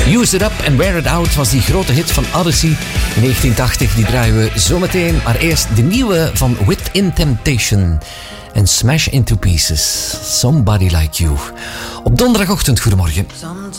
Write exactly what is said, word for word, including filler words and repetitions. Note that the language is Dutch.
Use It Up and Wear It Out was die grote hit van Odyssey in negentien tachtig. Die draaien we zometeen. Maar eerst de nieuwe van Within Temptation. En Smash Into Pieces. Somebody Like You. Op donderdagochtend, goedemorgen. Sometimes